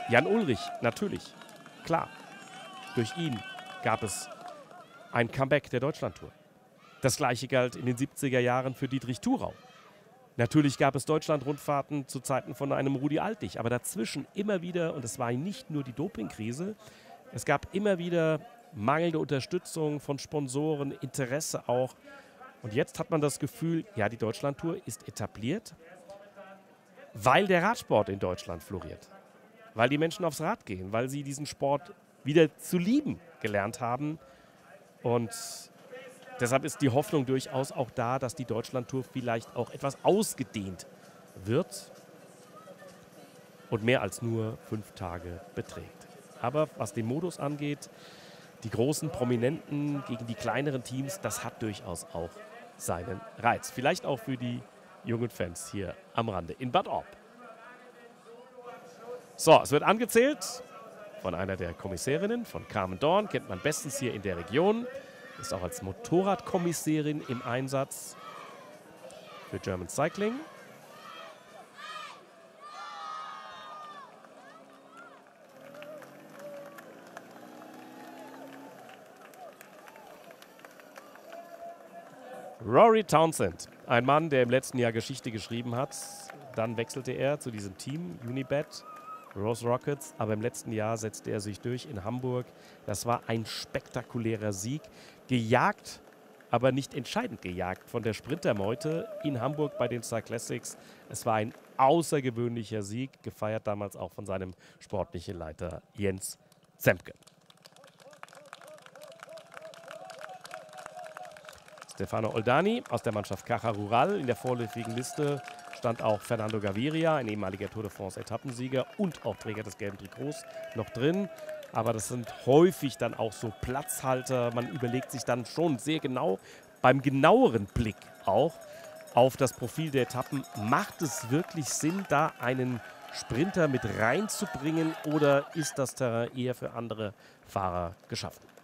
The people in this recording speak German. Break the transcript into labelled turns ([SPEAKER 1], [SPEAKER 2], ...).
[SPEAKER 1] Jan Ullrich, natürlich, klar. Durch ihn gab es ein Comeback der Deutschlandtour. Das gleiche galt in den 70er Jahren für Dietrich Thurau. Natürlich gab es Deutschland-Rundfahrten zu Zeiten von einem Rudi Altig, aber dazwischen immer wieder, und es war nicht nur die Dopingkrise, es gab immer wieder mangelnde Unterstützung von Sponsoren, Interesse auch. Und jetzt hat man das Gefühl, ja, die Deutschlandtour ist etabliert, weil der Radsport in Deutschland floriert. Weil die Menschen aufs Rad gehen, weil sie diesen Sport wieder zu lieben gelernt haben. Und deshalb ist die Hoffnung durchaus auch da, dass die Deutschlandtour vielleicht auch etwas ausgedehnt wird und mehr als nur 5 Tage beträgt. Aber was den Modus angeht, die großen Prominenten gegen die kleineren Teams, das hat durchaus auch seinen Reiz. Vielleicht auch für die jungen Fans hier am Rande in Bad Orb. So, es wird angezählt von einer der Kommissärinnen, von Carmen Dorn, kennt man bestens hier in der Region. Ist auch als Motorradkommissärin im Einsatz für German Cycling. Rory Townsend, ein Mann, der im letzten Jahr Geschichte geschrieben hat. Dann wechselte er zu diesem Team, Unibet, Rose Rockets, aber im letzten Jahr setzte er sich durch in Hamburg. Das war ein spektakulärer Sieg. Gejagt, aber nicht entscheidend gejagt von der Sprintermeute in Hamburg bei den Cyclassics. Es war ein außergewöhnlicher Sieg, gefeiert damals auch von seinem sportlichen Leiter Jens Zemke. Stefano Oldani aus der Mannschaft Caja Rural. In der vorläufigen Liste stand auch Fernando Gaviria, ein ehemaliger Tour de France-Etappensieger und auch Träger des gelben Trikots, noch drin. Aber das sind häufig dann auch so Platzhalter. Man überlegt sich dann schon sehr genau, beim genaueren Blick auch auf das Profil der Etappen, macht es wirklich Sinn, da einen Sprinter mit reinzubringen oder ist das Terrain eher für andere Fahrer geschaffen?